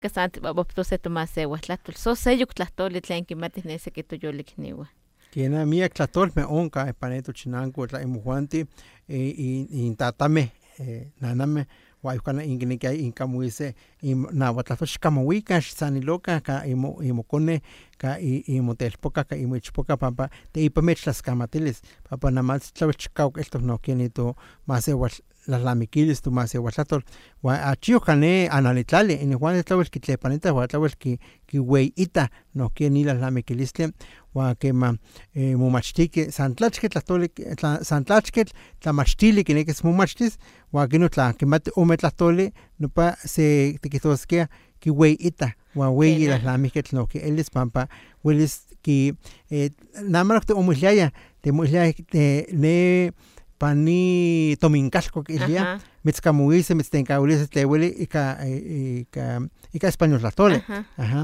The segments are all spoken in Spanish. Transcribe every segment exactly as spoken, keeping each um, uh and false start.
Casanti baboptose tomase huatlatol. So seyuk tlahtoli tlen kimatis nese que toyolik niwa. Kena mia tlatol me onka epaneto chinanco tla imuhuanti y y tatame naname waikana ingenikai inkamuise im nahuatlafox kamohuika xsaniloka ka imo imokone ka imotelpoka ka imoichpoka pampa teipamech tlaskamatilis papa namás tlawechkau estos no kienito masewal lalamikilis tu masewatlatol wa achio kane analitlali in Juan tlawel kitlepanita wa tlawel ki kiweita no kieni lalamikilistle wa kema eh, mumachtike santlachke tlatoli santlachke tamachtili kinekes mumachtis wa kino tla kemat umetlatoli no pa se tikitoskia kiweita wa weyi lalamiket no ke elis pampa welis ki eh, namarokte umuliaya te muliaya ne pani tomincalco que ilia mitzcamuise mitztencaulis tleweli ika ika ika español latole ajá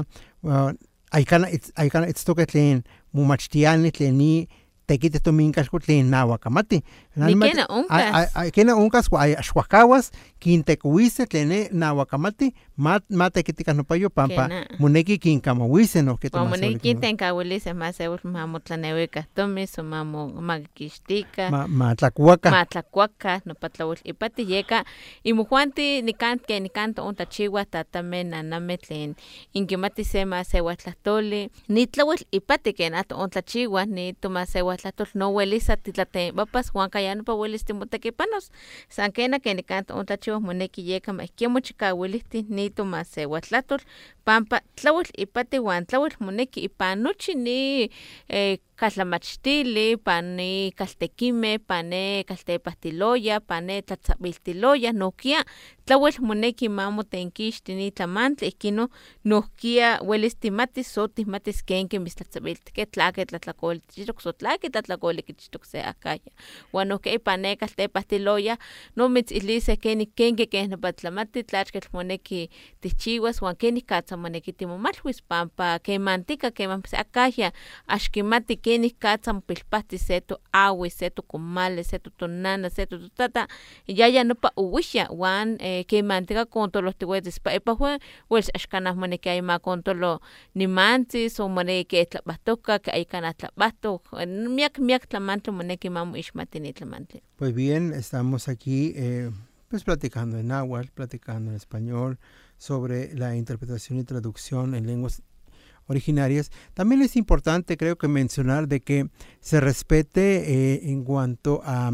aikana aikana itztoke tlen mumachtiani tleni tequite tomincalco tlen nahuacamati nikena unkas kena unkas wa axhuacahuas quintecuise tlene nahuacamati mat matequitica nopayo pampa moneki quincamahuise no que tomas moneki quintencauilise más eul mamotlaneuica tomis o mamo maquixtica matlacuaca matlacuaca nopatlawil ipati yeka imujuanti nikant que nicanto untachiwa tatame naname tlen inkimati se más ehuatlatoli nitlawil ipati que nato untachiwa ni tomas ehuatlatol no huelisa titlate papas huanca ya no pa huelis timotequipanos san kena que nicanto untachiwa moneki yeka ma ikemo chikawilihti ni tomas ehuatlatol pampa tlawil ipati huan tlawil moneki ipanuchi ni eh, kaltlamachtili, pane kaltequime, pane kaltepahtiloya, pane tlatzabiltiloya, nohkia tlawel moneki mamo tenkixti ni tlamantli ikino nohkia welis timatis so timatis kenke mistlatzabiltike tlake tlatlakoltichtok so tlake tlatlakolikchtok se akaya. Huan nohkia pane kaltepahtiloya no mitzilise keni kenke ken patlamati tlachkel moneki tichiwas huan keni katsa moneki timomalhuis pampa kemantika keman akaya axkimati keni katzam pilpahti seto awi, seto kumale, seto tonana, seto tutata, yaya no pa uwisha, wan eh, que mantiga contolo tiwetis pa epa hue, wels ashkanah mone que hay ma contolo ni mantis, o mone que tlapatoka, que hay cana tlapato, miak miak tlamantlo mone que mamu ishmatini tlamantlo. Pues bien, estamos aquí eh, pues platicando en náhuatl, platicando en español, sobre la interpretación y traducción en lenguas originarias. También es importante, creo que mencionar de que se respete eh, en cuanto a,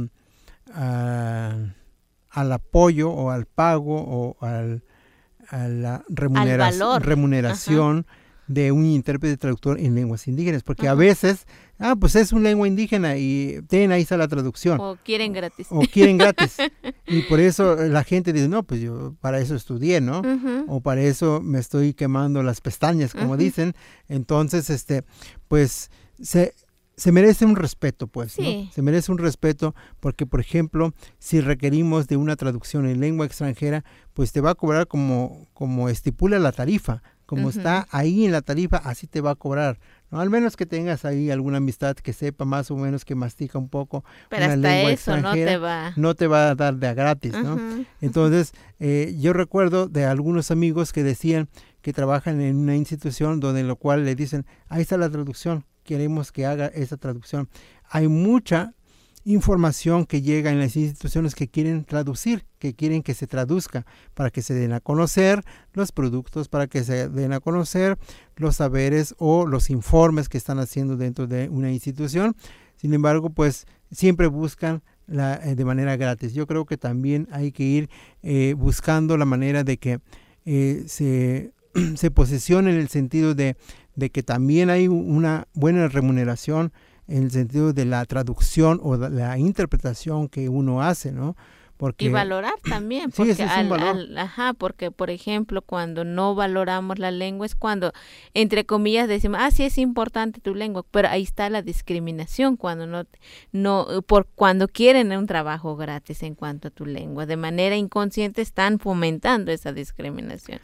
a al apoyo o al pago o al, a la remunera remuneración Ajá. de un intérprete traductor en lenguas indígenas, porque Ajá. a veces, ah, pues es una lengua indígena y ten ahí está la traducción. O quieren gratis. O, o quieren gratis. Y por eso la gente dice, no, pues yo para eso estudié, ¿no? Uh-huh. O para eso me estoy quemando las pestañas, como uh-huh. dicen. Entonces, este, pues, se, se merece un respeto, pues, sí. ¿no? Se merece un respeto porque, por ejemplo, si requerimos de una traducción en lengua extranjera, pues te va a cobrar como, como estipula la tarifa. Como uh-huh. está ahí en la tarifa, así te va a cobrar, ¿no? Al menos que tengas ahí alguna amistad que sepa más o menos, que mastica un poco Pero una hasta lengua eso extranjera, no te va. no te va a dar de a gratis, ¿no? Uh-huh. Entonces, eh, yo recuerdo de algunos amigos que decían que trabajan en una institución donde en lo cual le dicen, ahí está la traducción, queremos que haga esa traducción. Hay mucha información que llega en las instituciones que quieren traducir, que quieren que se traduzca para que se den a conocer los productos, para que se den a conocer los saberes o los informes que están haciendo dentro de una institución. Sin embargo, pues siempre buscan la, eh, de manera gratis. Yo creo que también hay que ir eh, buscando la manera de que eh, se, se posicione en el sentido de, de que también hay una buena remuneración en el sentido de la traducción o de la interpretación que uno hace, ¿no? Porque, y valorar también, sí, porque, ese es al, un valor. Al, ajá, porque por ejemplo cuando no valoramos la lengua es cuando entre comillas decimos, ah, sí es importante tu lengua, pero ahí está la discriminación cuando no, no por cuando quieren un trabajo gratis en cuanto a tu lengua, de manera inconsciente están fomentando esa discriminación.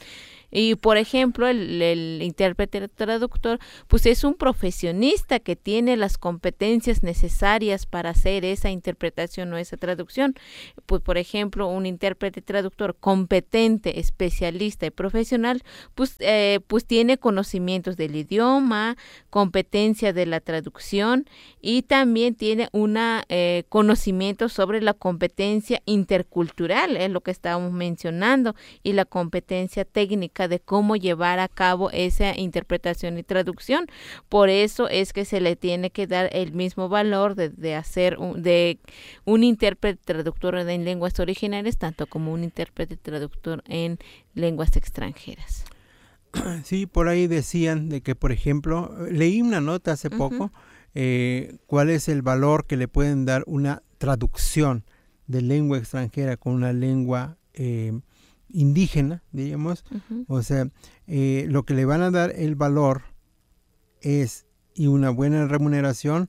Y por ejemplo, el, el intérprete traductor, pues es un profesionista que tiene las competencias necesarias para hacer esa interpretación o esa traducción. Pues por ejemplo, un intérprete traductor competente, especialista y profesional, pues, eh, pues tiene conocimientos del idioma, competencia de la traducción y también tiene una eh, conocimiento sobre la competencia intercultural, es lo que estábamos mencionando, y la competencia técnica de cómo llevar a cabo esa interpretación y traducción. Por eso es que se le tiene que dar el mismo valor de, de hacer un, de un intérprete traductor en lenguas originales, tanto como un intérprete traductor en lenguas extranjeras. Sí, por ahí decían de que, por ejemplo, leí una nota hace poco, uh-huh. eh, cuál es el valor que le pueden dar una traducción de lengua extranjera con una lengua eh, indígena, digamos. Uh-huh. O sea, eh, lo que le van a dar el valor es, y una buena remuneración,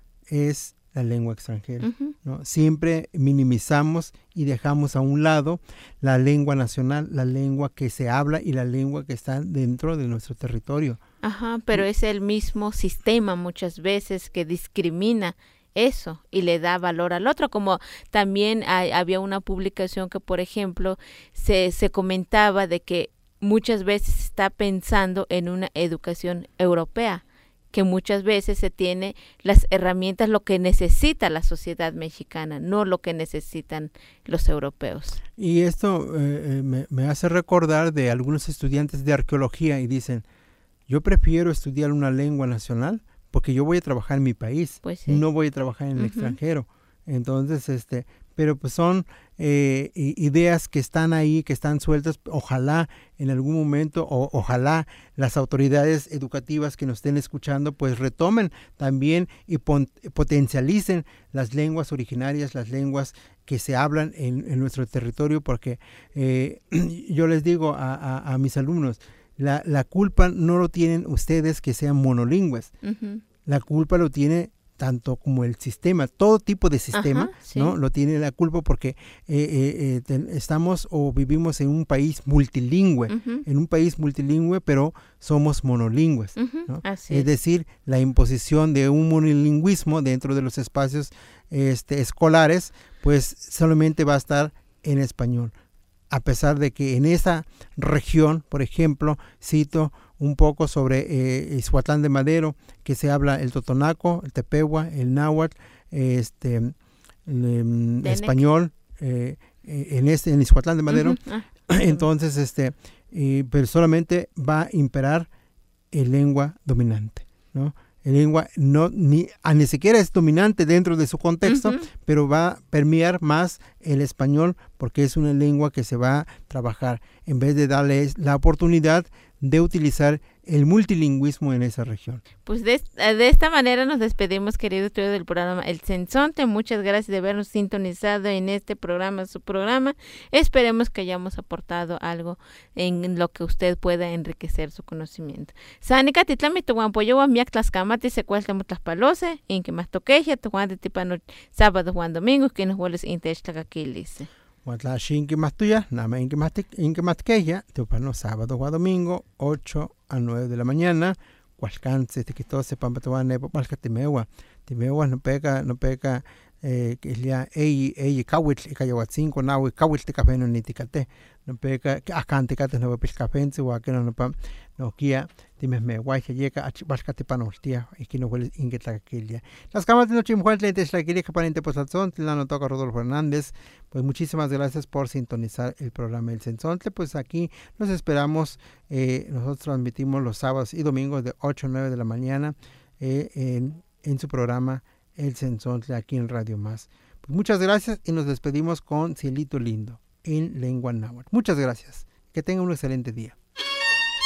es la lengua extranjera, uh-huh. ¿no? Siempre minimizamos y dejamos a un lado la lengua nacional, la lengua que se habla y la lengua que está dentro de nuestro territorio. Ajá, pero es el mismo sistema muchas veces que discrimina eso y le da valor al otro, como también hay, había una publicación que, por ejemplo, se, se comentaba de que muchas veces se está pensando en una educación europea, que muchas veces se tiene las herramientas, lo que necesita la sociedad mexicana, no lo que necesitan los europeos. Y esto eh, me, me hace recordar de algunos estudiantes de arqueología y dicen, yo prefiero estudiar una lengua nacional porque yo voy a trabajar en mi país, pues sí. no voy a trabajar en el uh-huh. extranjero. Entonces, este, pero pues son eh, ideas que están ahí, que están sueltas. Ojalá en algún momento, o ojalá las autoridades educativas que nos estén escuchando, pues retomen también y pon, potencialicen las lenguas originarias, las lenguas que se hablan en, en nuestro territorio, porque eh, yo les digo a, a, a mis alumnos, la, la culpa no lo tienen ustedes que sean monolingües, uh-huh. la culpa lo tiene tanto como el sistema, todo tipo de sistema, Ajá, sí. ¿no? Lo tiene la culpa porque eh, eh, eh, ten, estamos o vivimos en un país multilingüe, uh-huh. en un país multilingüe, pero somos monolingües, uh-huh. ¿no? Así es. Es decir, la imposición de un monolingüismo dentro de los espacios este, escolares, pues solamente va a estar en español. A pesar de que en esa región, por ejemplo, cito un poco sobre eh, Ixhuatlán de Madero, que se habla el totonaco, el tepehua, el náhuatl, este, el, español, eh, en este en Ixhuatlán de Madero. Uh-huh. Ah, entonces, este, eh, pero solamente va a imperar el lengua dominante, ¿no? El lengua no ni, a, ni siquiera es dominante dentro de su contexto, uh-huh. pero va a permear más el español porque es una lengua que se va a trabajar en vez de darle la oportunidad de utilizar el multilingüismo en esa región. Pues de, de esta manera nos despedimos, querido estudio del programa El Sensontle. Muchas gracias de habernos sintonizado en este programa, su programa. Esperemos que hayamos aportado algo en lo que usted pueda enriquecer su conocimiento. Sanica titlami tuwan poyowa miak tlaskamati secuelta mutlaspalose, en que más toqueja, tuwan de tipano sábado, Juan domingo, que nos vuelves intechtacaquilice. Huatla shinki más tuya, nada en que más tequeya, te upano sábado o domingo, ocho a nueve de la mañana, cualcance, te quitó se pambatuan nepo, palca timewa, timewa no pega, no pega, eh, que ya, ey, ey, kawit, y cayawat cinco, nawi, kawit te café no ni ticate, no pega, acante cate no pil café, o que no no pam, no kia, times me guaje llega, palca te panostia, y que no huele ingueta aquella. Las camas de noche mujer le la quería que panente pues al son, la no toca Rodolfo Hernández. Pues muchísimas gracias por sintonizar el programa El Sensontle. Pues aquí nos esperamos, eh, nosotros transmitimos los sábados y domingos de ocho a nueve de la mañana eh, en, en su programa El Sensontle aquí en Radio Más. Pues muchas gracias y nos despedimos con Cielito Lindo en lengua náhuatl. Muchas gracias. Que tengan un excelente día.